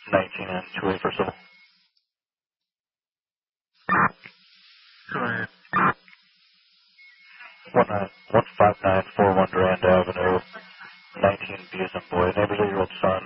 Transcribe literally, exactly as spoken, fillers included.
nineteen and two eight for civil. One nine one five nine four one Durand Avenue, nineteen B as in boy. Neighbors eight year old son,